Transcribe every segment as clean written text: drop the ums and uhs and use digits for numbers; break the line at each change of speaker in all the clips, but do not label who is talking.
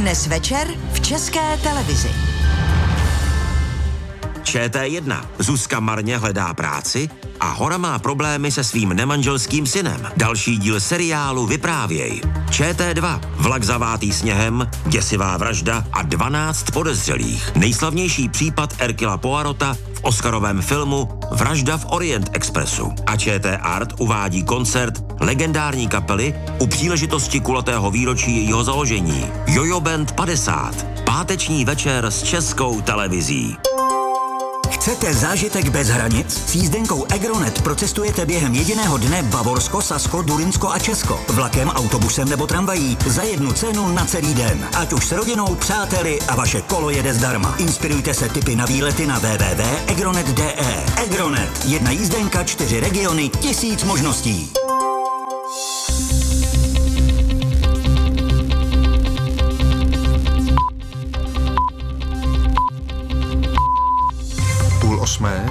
Dnes večer v České televizi.
ČT1. Zuzka marně hledá práci a Hora má problémy se svým nemanželským synem. Další díl seriálu Vyprávěj. ČT2. Vlak zavátý sněhem, děsivá vražda a 12 podezřelých. Nejslavnější případ Hercula Poirota v oscarovém filmu Vražda v Orient Expressu. A ČT Art uvádí koncert legendární kapely u příležitosti kulatého výročí jejího založení. Jojo Band 50. Páteční večer s Českou televizí.
Chcete zážitek bez hranic? S jízdenkou Agronet procestujete během jediného dne Bavorsko, Sasko, Durinsko a Česko. Vlakem, autobusem nebo tramvají za jednu cenu na celý den. Ať už s rodinou, přáteli a vaše kolo jede zdarma. Inspirujte se tipy na výlety na www.agronet.de. Agronet. Jedna jízdenka, 4 regiony, 1000 možností.
Osmé.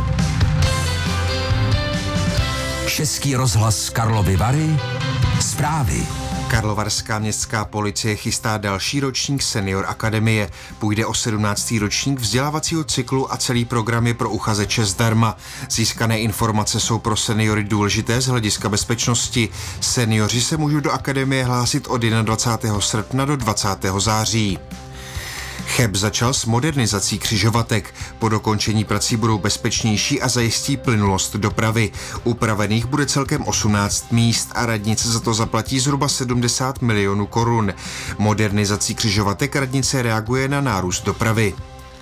Český rozhlas Karlovy Vary. Zprávy.
Karlovarská městská policie chystá další ročník Senior Akademie. Půjde o 17. ročník vzdělávacího cyklu a celý program je pro uchazeče zdarma. Získané informace jsou pro seniory důležité z hlediska bezpečnosti. Seniori se můžou do akademie hlásit od 21. srpna do 20. září. Cheb začal s modernizací křižovatek. Po dokončení prací budou bezpečnější a zajistí plynulost dopravy. Upravených bude celkem 18 míst a radnice za to zaplatí zhruba 70 milionů korun. Modernizací křižovatek radnice reaguje na nárůst dopravy.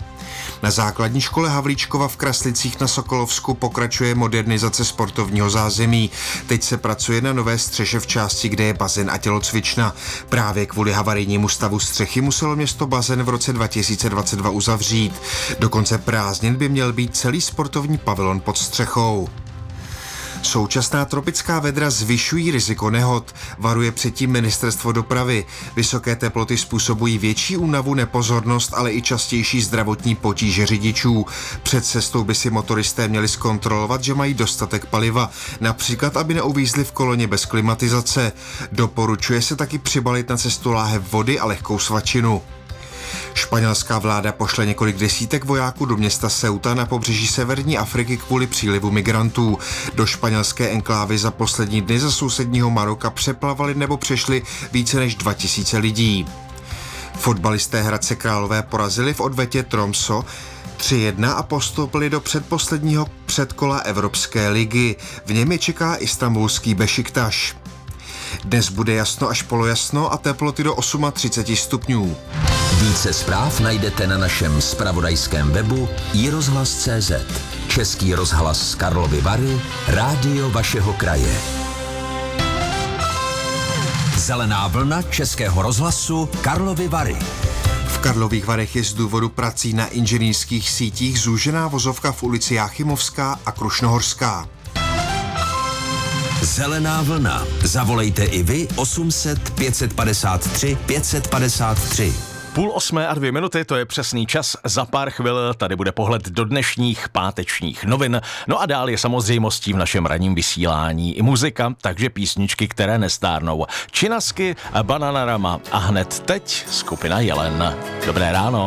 Na základní škole Havlíčkova v Kraslicích na Sokolovsku pokračuje modernizace sportovního zázemí. Teď se pracuje na nové střeše v části, kde je bazén a tělocvična. Právě kvůli havarijnímu stavu střechy muselo město bazén v roce 2022 uzavřít. Do konce prázdnin by měl být celý sportovní pavilon pod střechou. Současná tropická vedra zvyšují riziko nehod, varuje předtím ministerstvo dopravy. Vysoké teploty způsobují větší únavu, nepozornost, ale i častější zdravotní potíže řidičů. Před cestou by si motoristé měli zkontrolovat, že mají dostatek paliva, například aby neuvízli v koloně bez klimatizace. Doporučuje se taky přibalit na cestu láhev vody a lehkou svačinu. Španělská vláda pošle několik desítek vojáků do města Ceuta na pobřeží severní Afriky kvůli přílivu migrantů. Do španělské enklávy za poslední dny za sousedního Maroka přeplavali nebo přešli více než 2000 lidí. Fotbalisté Hradce Králové porazili v odvetě Tromso 3-1 a postoupili do předposledního předkola Evropské ligy. V něm je čeká istanbulský Bešiktaš. Dnes bude jasno až polojasno a teploty do 38 stupňů.
Více zpráv najdete na našem zpravodajském webu iRozhlas.cz. Český rozhlas Karlovy Vary, rádio vašeho kraje. Zelená vlna Českého rozhlasu Karlovy Vary.
V Karlových Varech je z důvodu prací na inženýrských sítích zúžená vozovka v ulici Jáchymovská a Krušnohorská.
Zelená vlna. Zavolejte i vy 800 553 553.
7:08:02, to je přesný čas. Za pár chvil tady bude pohled do dnešních pátečních novin. No a dál je samozřejmostí v našem ranním vysílání i muzika, takže písničky, které nestárnou. Činasky, Bananarama a hned teď skupina Jelen. Dobré ráno.